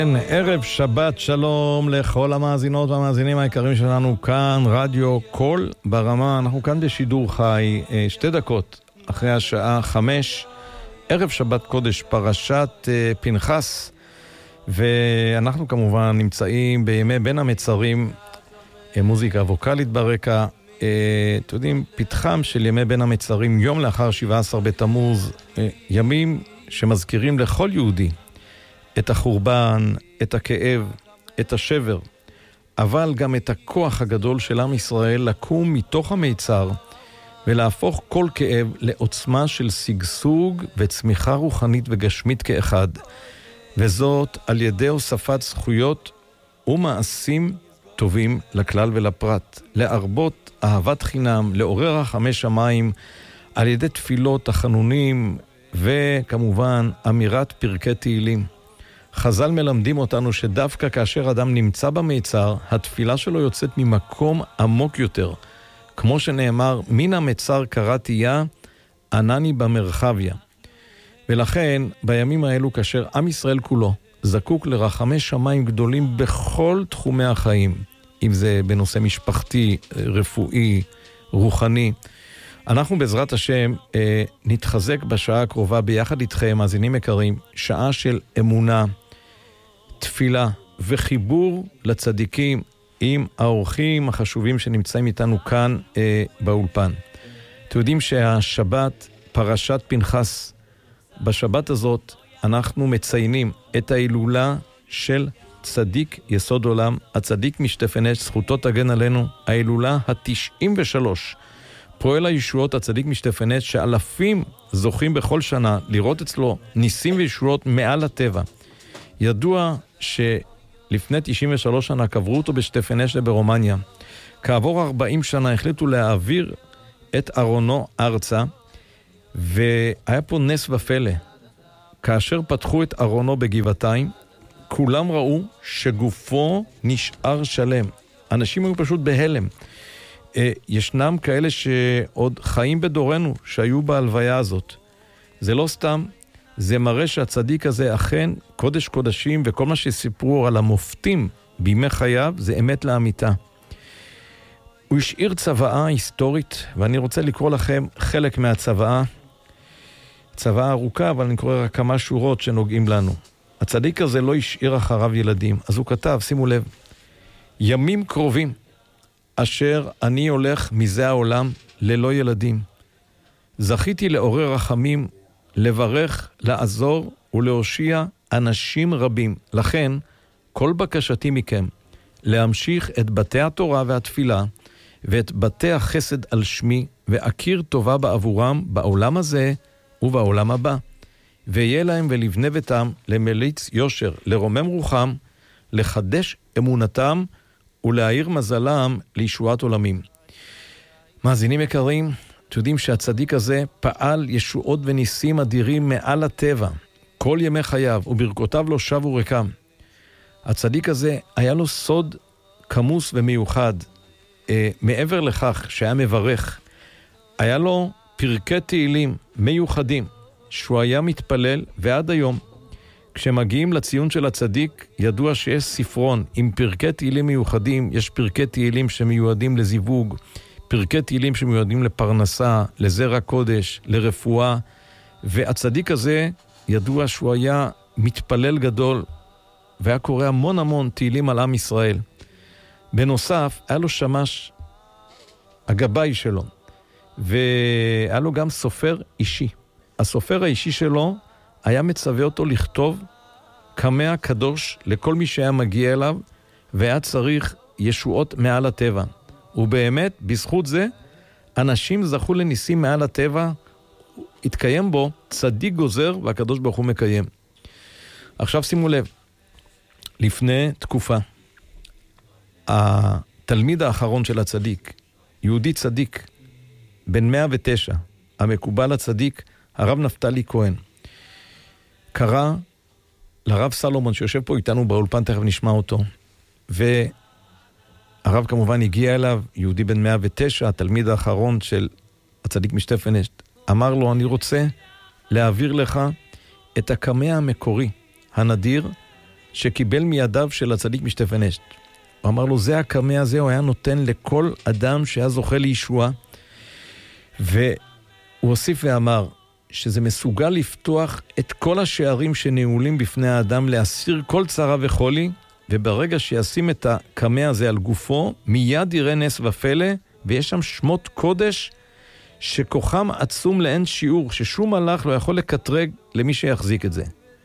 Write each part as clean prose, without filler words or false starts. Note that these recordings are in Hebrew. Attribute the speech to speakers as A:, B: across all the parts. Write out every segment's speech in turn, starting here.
A: ערב שבת שלום לכל המאזינות והמאזינים היקרים שלנו כאן, רדיו קול ברמה. אנחנו כאן בשידור חי, 2 דקות אחרי השעה 5, ערב שבת קודש, פרשת פנחס, ואנחנו כמובן נמצאים בימי בין המצרים, מוזיקה ווקלית ברקע. אתם יודעים, פתחם של ימי בין המצרים, יום לאחר 17 בתמוז, ימים שמזכירים לכל יהודי את החורבן, את הכאב, את השבר, אבל גם את הכוח הגדול של עם ישראל לקום מתוך המיצר ולהפוך כל כאב לעוצמה של שגשוג וצמיחה רוחנית וגשמית כאחד, וזאת על ידי הוספת זכויות ומעשים טובים לכלל ולפרט, להרבות אהבת חינם, לעורר רחמי שמיים על ידי תפילות, תחנונים וכמובן אמירת פרקי תהילים. חז"ל מלמדים אותנו שדווקא כאשר אדם נמצא במיצר, התפילה שלו יוצאת ממקום עמוק יותר. כמו שנאמר, מן המיצר קראתי יה, ענני במרחביה. ולכן, בימים האלו, כאשר עם ישראל כולו זקוק לרחמי שמיים גדולים בכל תחומי החיים, אם זה בנושא משפחתי, רפואי, רוחני, אנחנו בעזרת השם נתחזק בשעה הקרובה ביחד איתכם, מאזינים יקרים, שעה של אמונה, תפילה וחיבור לצדיקים עם האורחים החשובים שנמצאים איתנו כאן באולפן. אתם יודעים שהשבת, פרשת פנחס, בשבת הזאת אנחנו מציינים את ההילולה של צדיק יסוד עולם, הצדיק משתפן אש, זכותו תגן עלינו, ההילולה ה-93. פועל הישועות הצדיק משתפן אש, שאלפים זוכים בכל שנה לראות אצלו ניסים וישועות מעל הטבע. ידוע שלפני 93 שנה קברו אותו בשטפן אש ברומניה. כעבור 40 שנה החליטו להעביר את ארונו ארצה, והיה פה נס ופלא. כאשר פתחו את ארונו בגבעתיים, כולם ראו שגופו נשאר שלם. אנשים היו פשוט בהלם. ישנם כאלה שעוד חיים בדורנו שהיו בהלוויה הזאת. זה לא סתם, זה מראה שהצדיק הזה אכן קודש קודשים, וכל מה שסיפרו על המופתים בימי חייו זה אמת לאמיתה. הוא השאיר צוואה היסטורית, ואני רוצה לקרוא לכם חלק מהצוואה. צוואה ארוכה, אבל אני קורא רק כמה שורות שנוגעים לנו. הצדיק הזה לא השאיר אחריו ילדים, אז הוא כתב, שימו לב, ימים קרובים אשר אני הולך מזה העולם ללא ילדים. זכיתי לעורר רחמים, לברך, לעזור ולהושיע אנשים רבים. לכן, כל בקשתי מכם, להמשיך את בתי התורה והתפילה, ואת בתי החסד על שמי, ואכיר טובה בעבורם בעולם הזה ובעולם הבא. ויהיה להם ולבני ביתם למליץ יושר, לרומם רוחם, לחדש אמונתם, ולהאיר מזלם לישועת עולמים. מאזינים יקרים, אתם יודעים שהצדיק הזה פעל ישועות וניסים אדירים מעל הטבע, כל ימי חייו, וברכותיו לא שבו ריקם. הצדיק הזה היה לו סוד כמוס ומיוחד. מעבר לכך שהיה מברך, היה לו פרקי תהילים מיוחדים, שהוא היה מתפלל, ועד היום, כשמגיעים לציון של הצדיק, ידוע שיש ספרון עם פרקי תהילים מיוחדים. יש פרקי תהילים שמיועדים לזיווג, פרקי תהילים שמיועדים לפרנסה, לזרע קודש, לרפואה, והצדיק הזה ידוע שהוא היה מתפלל גדול, והיה קורא המון המון תהילים על עם ישראל. בנוסף, היה לו שמש, הגבאי שלו, והיה לו גם סופר אישי. הסופר האישי שלו היה מצווה אותו לכתוב קמע קדוש לכל מי שהיה מגיע אליו, והיה צריך ישועות מעל הטבע. ובאמת, בזכות זה, אנשים זכו לניסים מעל הטבע, התקיים בו צדיק גוזר והקדוש ברוך הוא מקיים. עכשיו שימו לב, לפני תקופה, התלמיד האחרון של הצדיק, יהודי צדיק, בן 109, המקובל הצדיק, הרב נפתלי כהן, קרא לרב סלומון שיושב פה איתנו באולפן, תכף נשמע אותו, והרב כמובן הגיע אליו, יהודי בן 109, התלמיד האחרון של הצדיק משתפן אש, אמר לו, אני רוצה להעביר לך את הקמע המקורי, הנדיר, שקיבל מידיו של הצדיק משטפן אשת. הוא אמר לו, זה הקמע הזה, הוא היה נותן לכל אדם שהיה זוכה לישועה. והוא הוסיף ואמר, שזה מסוגל לפתוח את כל השערים שנעולים בפני האדם, להסיר כל צרה וחולי, וברגע שישים את הקמע הזה על גופו, מיד יראה נס ופלא, ויש שם שמות קודש, שכוחם עצום לאין שיעור, ששום מלאך לא יכול לקטרג למי שיחזיק את זה.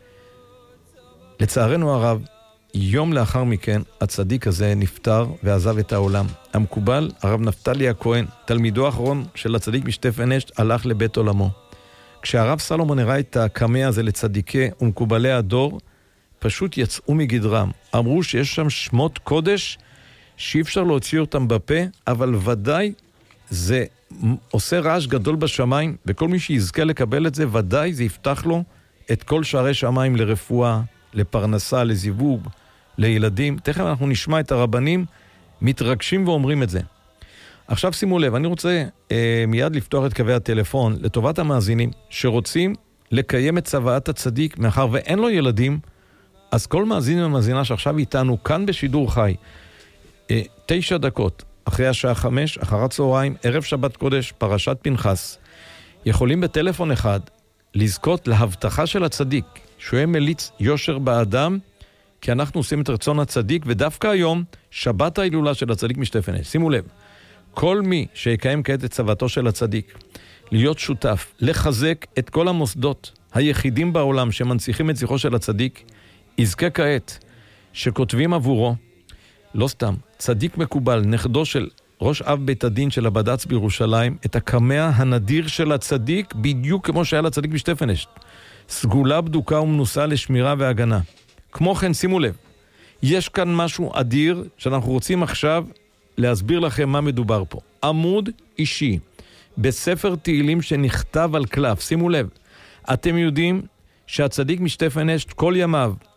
A: לצערנו הרב, יום לאחר מכן, הצדיק הזה נפטר ועזב את העולם. המקובל, הרב נפתלי הכהן, תלמידו האחרון של הצדיק משטפן אשת, הלך לבית עולמו. כשהרב סלומון הראה את הקמע הזה לצדיקי ומקובלי הדור, פשוט יצאו מגדרם. אמרו שיש שם שמות קודש שאי אפשר להוציא אותם בפה, אבל ודאי זה עושה רעש גדול בשמיים, וכל מי שיזכה לקבל את זה, ודאי זה יפתח לו את כל שערי שמיים לרפואה, לפרנסה, לזיווג, לילדים. תכף אנחנו נשמע את הרבנים מתרגשים ואומרים את זה. עכשיו שימו לב, אני רוצה מיד לפתוח את קווי הטלפון לטובת המאזינים שרוצים לקיים את צוואת הצדיק, מאחר ואין לו ילדים, אז כל מאזין ומאזינה שעכשיו איתנו כאן בשידור חי, 9 דקות אחרי השעה 5, אחר הצהריים, ערב שבת קודש, פרשת פנחס, יכולים בטלפון אחד לזכות להבטחה של הצדיק, שהוא יהיה מליץ יושר באדם, כי אנחנו עושים את רצון הצדיק, ודווקא היום, שבת ההילולה של הצדיק משטפן אשת. שימו לב, כל מי שיקיים כעת את צוותו של הצדיק, להיות שותף, לחזק את כל המוסדות היחידים בעולם שמנציחים את זכרו של הצדיק, יזכה כעת שכותבים עבורו, לא סתם, צדיק מקובל, נכדו של ראש אב בית הדין של הבד"ץ בירושלים, את הקמע הנדיר של הצדיק, בדיוק כמו שהיה לצדיק משטפן אשת. סגולה בדוקה ומנוסה לשמירה והגנה. כמו כן, שימו לב, יש כאן משהו אדיר שאנחנו רוצים עכשיו להסביר לכם מה מדובר פה. עמוד אישי בספר תהילים שנכתב על קלף. שימו לב, אתם יודעים שהצדיק משטפן אשת כל ימיו